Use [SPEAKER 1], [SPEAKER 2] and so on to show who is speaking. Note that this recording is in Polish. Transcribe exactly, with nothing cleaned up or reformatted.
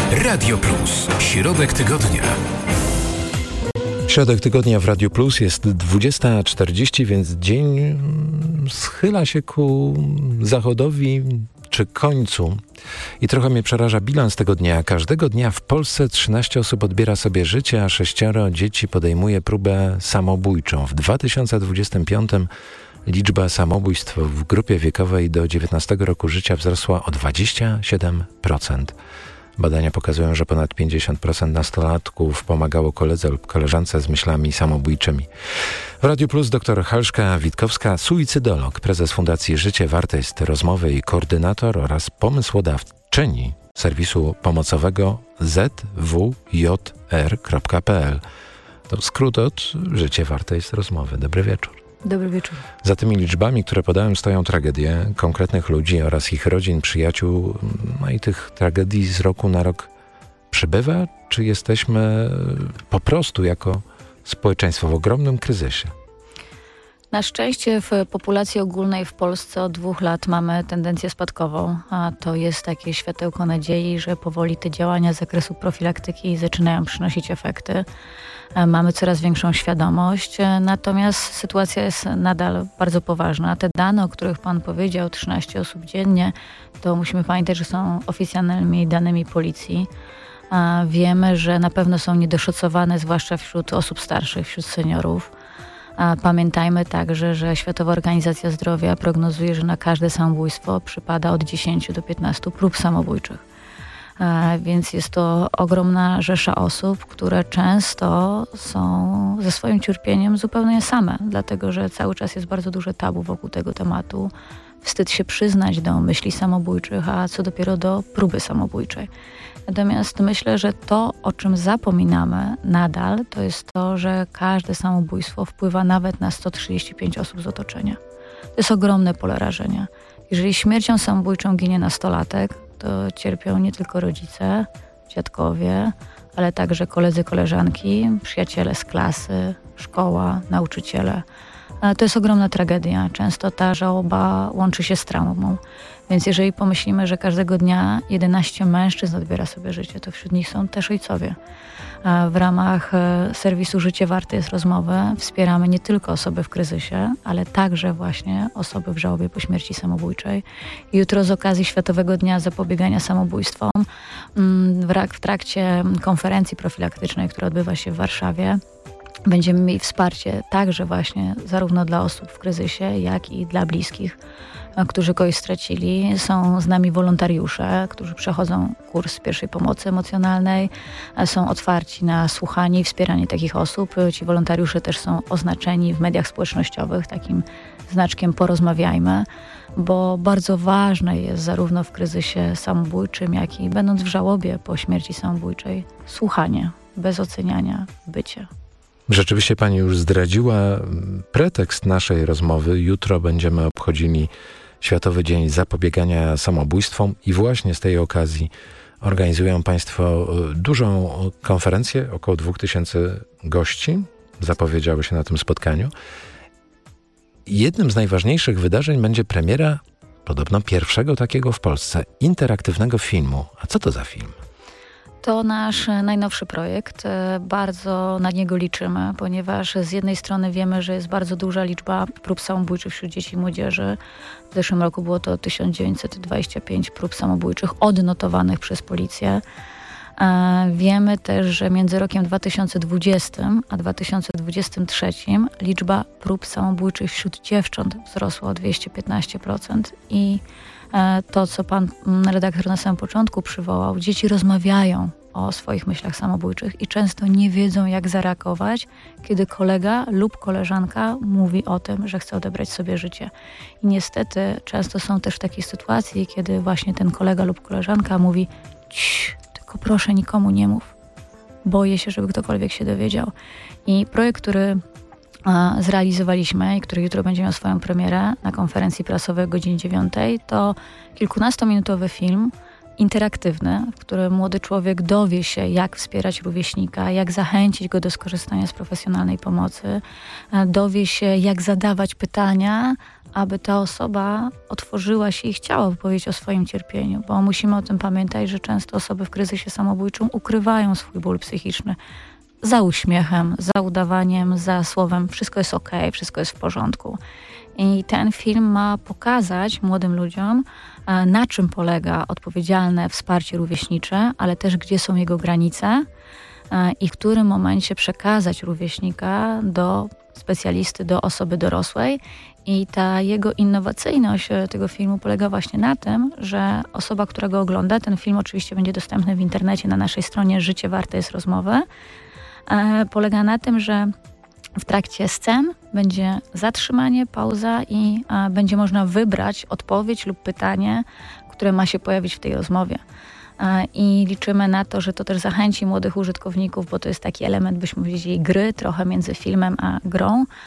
[SPEAKER 1] Radio Plus. Środek tygodnia.
[SPEAKER 2] Środek tygodnia w Radio Plus jest dwudziesta czterdzieści, więc dzień schyla się ku zachodowi czy końcu. I trochę mnie przeraża bilans tego dnia. Każdego dnia w Polsce trzynaście osób odbiera sobie życie, a sześcioro dzieci podejmuje próbę samobójczą. W dwa tysiące dwudziestym piątym liczba samobójstw w grupie wiekowej do dziewiętnastego roku życia wzrosła o dwadzieścia siedem procent. Badania pokazują, że ponad pięćdziesiąt procent nastolatków pomagało koledze lub koleżance z myślami samobójczymi. W Radiu Plus dr Halszka Witkowska, suicydolog, prezes Fundacji Życie Warte jest rozmowy i koordynator oraz pomysłodawczyni serwisu pomocowego z w j r kropka p l. To skrót od Życie Warte jest rozmowy. Dobry wieczór.
[SPEAKER 3] Dobry wieczór.
[SPEAKER 2] Za tymi liczbami, które podałem, stoją tragedie konkretnych ludzi oraz ich rodzin, przyjaciół. No i tych tragedii z roku na rok przybywa? Czy jesteśmy po prostu jako społeczeństwo w ogromnym kryzysie?
[SPEAKER 3] Na szczęście w populacji ogólnej w Polsce od dwóch lat mamy tendencję spadkową, a to jest takie światełko nadziei, że powoli te działania z zakresu profilaktyki zaczynają przynosić efekty. Mamy coraz większą świadomość, natomiast sytuacja jest nadal bardzo poważna. Te dane, o których Pan powiedział, trzynaście osób dziennie, to musimy pamiętać, że są oficjalnymi danymi policji. Wiemy, że na pewno są niedoszacowane, zwłaszcza wśród osób starszych, wśród seniorów. Pamiętajmy także, że Światowa Organizacja Zdrowia prognozuje, że na każde samobójstwo przypada od dziesięciu do piętnastu prób samobójczych. Więc jest to ogromna rzesza osób, które często są ze swoim cierpieniem zupełnie same, dlatego że cały czas jest bardzo duże tabu wokół tego tematu. Wstyd się przyznać do myśli samobójczych, a co dopiero do próby samobójczej. Natomiast myślę, że to, o czym zapominamy nadal, to jest to, że każde samobójstwo wpływa nawet na sto trzydzieści pięć osób z otoczenia. To jest ogromne pole rażenia. Jeżeli śmiercią samobójczą ginie nastolatek, to cierpią nie tylko rodzice, dziadkowie, ale także koledzy, koleżanki, przyjaciele z klasy, szkoła, nauczyciele. To jest ogromna tragedia. Często ta żałoba łączy się z traumą. Więc jeżeli pomyślimy, że każdego dnia jedenaście mężczyzn odbiera sobie życie, to wśród nich są też ojcowie. W ramach serwisu Życie Warte jest rozmowy wspieramy nie tylko osoby w kryzysie, ale także właśnie osoby w żałobie po śmierci samobójczej. Jutro z okazji Światowego Dnia Zapobiegania Samobójstwom w trakcie konferencji profilaktycznej, która odbywa się w Warszawie, będziemy mieli wsparcie także właśnie zarówno dla osób w kryzysie, jak i dla bliskich, którzy kogoś stracili. Są z nami wolontariusze, którzy przechodzą kurs pierwszej pomocy emocjonalnej, są otwarci na słuchanie i wspieranie takich osób. Ci wolontariusze też są oznaczeni w mediach społecznościowych takim znaczkiem porozmawiajmy, bo bardzo ważne jest zarówno w kryzysie samobójczym, jak i będąc w żałobie po śmierci samobójczej słuchanie, bez oceniania, bycie.
[SPEAKER 2] Rzeczywiście Pani już zdradziła pretekst naszej rozmowy. Jutro będziemy obchodzili Światowy Dzień Zapobiegania Samobójstwom i właśnie z tej okazji organizują Państwo dużą konferencję, około dwóch tysięcy gości zapowiedziały się na tym spotkaniu. Jednym z najważniejszych wydarzeń będzie premiera podobno pierwszego takiego w Polsce interaktywnego filmu. A co to za film?
[SPEAKER 3] To nasz najnowszy projekt. Bardzo na niego liczymy, ponieważ z jednej strony wiemy, że jest bardzo duża liczba prób samobójczych wśród dzieci i młodzieży. W zeszłym roku było to tysiąc dziewięćset dwadzieścia pięć prób samobójczych odnotowanych przez policję. Wiemy też, że między rokiem dwa tysiące dwudziestym a dwa tysiące dwudziestym trzecim liczba prób samobójczych wśród dziewcząt wzrosła o dwieście piętnaście procent i to, co pan redaktor na samym początku przywołał, dzieci rozmawiają o swoich myślach samobójczych i często nie wiedzą, jak zareagować, kiedy kolega lub koleżanka mówi o tym, że chce odebrać sobie życie. I niestety często są też takie sytuacje, kiedy właśnie ten kolega lub koleżanka mówi: Cii, tylko proszę nikomu nie mów. Boję się, żeby ktokolwiek się dowiedział. I projekt, który zrealizowaliśmy i który jutro będzie miał swoją premierę na konferencji prasowej o godzinie dziewiątej, to kilkunastominutowy film interaktywny, w którym młody człowiek dowie się, jak wspierać rówieśnika, jak zachęcić go do skorzystania z profesjonalnej pomocy, dowie się, jak zadawać pytania, aby ta osoba otworzyła się i chciała powiedzieć o swoim cierpieniu, bo musimy o tym pamiętać, że często osoby w kryzysie samobójczym ukrywają swój ból psychiczny za uśmiechem, za udawaniem, za słowem wszystko jest okej, wszystko jest w porządku. I ten film ma pokazać młodym ludziom, na czym polega odpowiedzialne wsparcie rówieśnicze, ale też gdzie są jego granice i w którym momencie przekazać rówieśnika do specjalisty, do osoby dorosłej. I ta jego innowacyjność tego filmu polega właśnie na tym, że osoba, która go ogląda, ten film oczywiście będzie dostępny w internecie na naszej stronie Życie warte jest rozmowy, polega na tym, że w trakcie scen będzie zatrzymanie, pauza i a, będzie można wybrać odpowiedź lub pytanie, które ma się pojawić w tej rozmowie. A, I liczymy na to, że to też zachęci młodych użytkowników, bo to jest taki element, byśmy powiedzieli, gry trochę między filmem a grą,